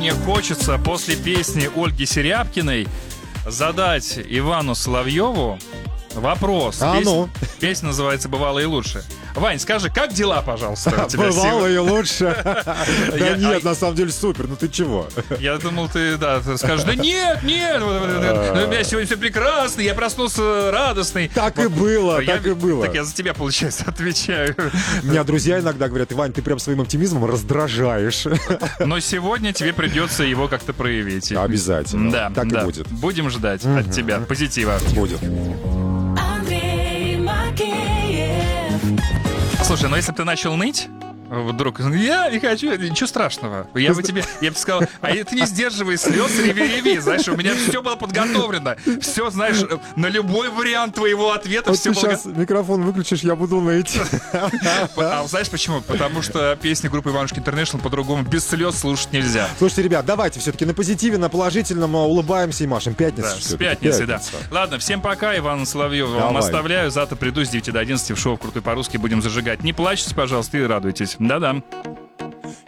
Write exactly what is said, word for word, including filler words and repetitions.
мне хочется после песни Ольги Серябкиной задать Ивану Соловьеву вопрос. А Песня, ну? Песня называется «Бывало и лучше». Вань, скажи, как дела, пожалуйста, у тебя Бывало сегодня? и лучше. Да Я- нет, а- на самом деле супер, ну ты чего? Я думал, ты, да, ты скажешь, да нет, нет, вот, вот, вот, у меня сегодня все прекрасно, я проснулся радостный. Так и было, Я- так и было. Так я за тебя, получается, отвечаю. У меня друзья иногда говорят: Ивань, ты прям своим оптимизмом раздражаешь. Но сегодня тебе придется его как-то проявить. Обязательно. Да, Так да. и будет. Будем ждать от тебя позитива. Будет. Андрей Макеев. Слушай, ну если бы ты начал ныть, вдруг, я не хочу, ничего страшного. Я бы тебе, я бы сказал, а ты не сдерживай слез, реви, реви. Знаешь, у меня все было подготовлено. Все, знаешь, на любой вариант твоего ответа Вот все ты было сейчас микрофон выключишь, я буду ныть. А знаешь почему? Потому что песни группы Иванушки Интернешнл по-другому без слез слушать нельзя. Слушайте, ребят, давайте все-таки на позитиве, на положительном улыбаемся и машем. Пятница. Да, с всё-таки, пятницы, да. пятница. Ладно, всем пока, Иван Соловьев. Вам Давай. оставляю. Завтра приду с девяти до одиннадцати в шоу «Крутой по-русски». Будем зажигать. Не плачьте, пожалуйста, и радуйтесь. Да-да.